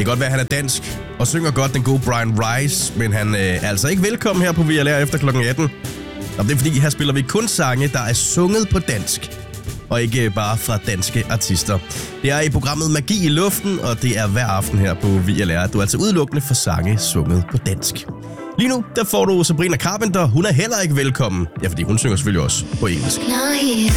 kan godt være, at han er dansk og synger godt den gode Brian Rice, men han er altså ikke velkommen her på VLR efter kl. 18. Og det er fordi, her spiller vi kun sange, der er sunget på dansk, og ikke bare fra danske artister. Det er i programmet Magi i Luften, og det er hver aften her på VLR. Du er altså udelukkende for sange sunget på dansk. Lige nu, der får du Sabrina Carpenter. Hun er heller ikke velkommen. Ja, fordi hun synger selvfølgelig også på engelsk.